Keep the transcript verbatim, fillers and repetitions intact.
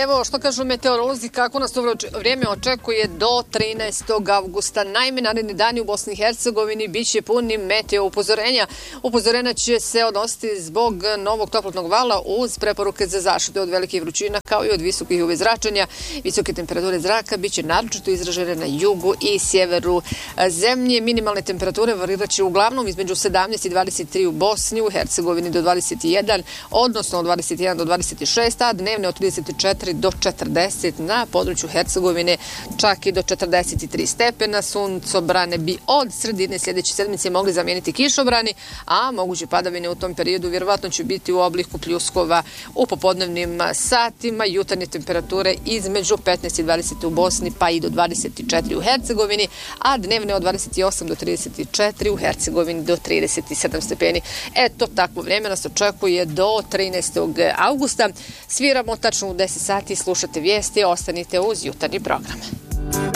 evo što kažu meteorolozi, kako nas to vrijeme očekuje do trinaestog avgusta. Naime, naredni dani u Bosni i Hercegovini bit će puni meteo upozorenja. Upozorenja će se odnositi zbog novog toplotnog vala uz preporuke za zaštitu od velikih vrućina kao i od visokih U V zračenja. Visoke temperature zraka bit će naročito izražene na jugu i sjeveru zemlje. Minimalne temperature varirat će uglavnom između sedamnaest i dvadeset tri u Bosni, u Hercegovini do dvadeset jedan, odnosno od dvadeset jedan do dvadeset šest, a dnevne od trideset četiri do četrdeset, na području Hercegovine čak i do četrdeset tri stepena. Suncobrane bi od sredine sljedeće sedmice mogli zamijeniti kišobrani, a moguće padavine u tom periodu vjerovatno će biti u obliku pljuskova u popodnevnim satima. Jutarnje temperature između petnaest i dvadeset u Bosni pa i do dvadeset četiri u Hercegovini, a dnevne od dvadeset osam do trideset četiri u Hercegovini do trideset sedam stepeni. Eto, takvo vrijeme nas očekuje do trinaestog avgusta. Sviramo tačno u deset sati, slušate vijesti, ostanite uz jutarnji program.